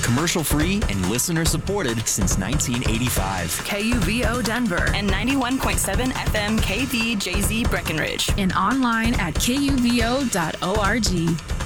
commercial-free and listener-supported since 1985. KUVO Denver And 91.7 FM KVJZ Breckenridge. and online at kuvo.org.